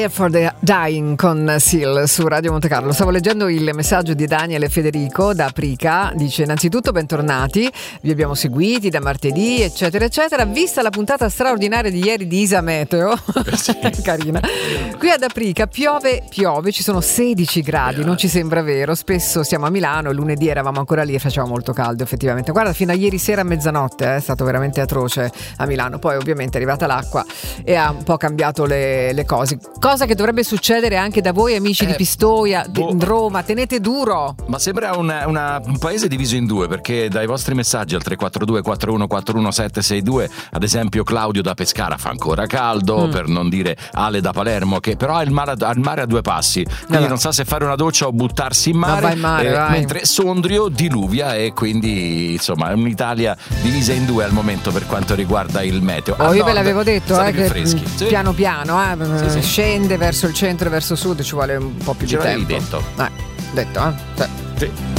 For the Dying con Seal su Radio Monte Carlo. Stavo leggendo il messaggio di Daniel e Federico da Aprica. Dice: innanzitutto bentornati, vi abbiamo seguiti da martedì eccetera eccetera, vista la puntata straordinaria di ieri di Isa Meteo. Sì. Carina. Qui ad Aprica piove, ci sono 16 gradi, non ci sembra vero. Spesso siamo a Milano, lunedì eravamo ancora lì e faceva molto caldo effettivamente. Guarda, fino a ieri sera a mezzanotte è stato veramente atroce a Milano. Poi ovviamente è arrivata l'acqua e ha un po' cambiato le cose. Cosa che dovrebbe succedere anche da voi, amici di Pistoia, di Roma. Tenete duro. Ma sembra un paese diviso in due, perché dai vostri messaggi al 342 4141 762, ad esempio Claudio da Pescara fa ancora caldo, per non dire Ale da Palermo, che però ha il mare a due passi, quindi non sa se fare una doccia o buttarsi in mare, vai in mare, vai. Mentre Sondrio diluvia, e quindi insomma è un'Italia divisa in due al momento per quanto riguarda il meteo. Io ve l'avevo detto che freschi. Sì. piano piano Sì. scende verso il centro e verso sud, ci vuole un po' più di tempo. Detto. Detto. Sì.